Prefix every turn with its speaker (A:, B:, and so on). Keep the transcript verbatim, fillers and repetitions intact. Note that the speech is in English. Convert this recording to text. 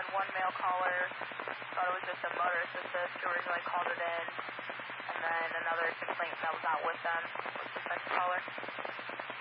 A: one male caller thought it was just a motorist assist who originally called it in, and then another complaint that was not with them was the second caller.